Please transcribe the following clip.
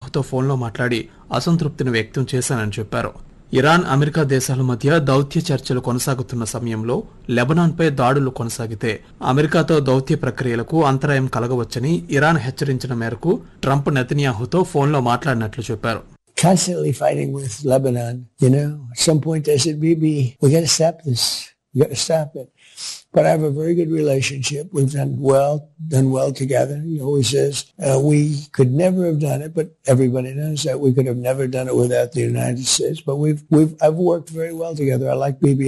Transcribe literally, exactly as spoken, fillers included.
నెతన్యాహుతో ఫోన్లో మాట్లాడి అసంతృప్తిని వ్యక్తం చేశానని చెప్పారు. ఇరాన్, అమెరికా దేశాల మధ్య దౌత్య చర్చలు కొనసాగుతున్న సమయంలో లెబనాన్పై దాడులు కొనసాగితే అమెరికాతో దౌత్య ప్రక్రియలకు అంతరాయం కలగవచ్చని ఇరాన్ హెచ్చరించిన మేరకు ట్రంప్ నెతన్యాహుతో ఫోన్లో మాట్లాడినట్లు చెప్పారు. Constantly fighting with Lebanon, you know. At some point they said, Bibi, we got to stop this. We got to stop it. But I have a very good relationship. We've done well, done well together. He always says, uh, we could never have done it, but everybody knows that we could have never done it without the United States. But we've, we've, I've worked very well together. I like Bibi.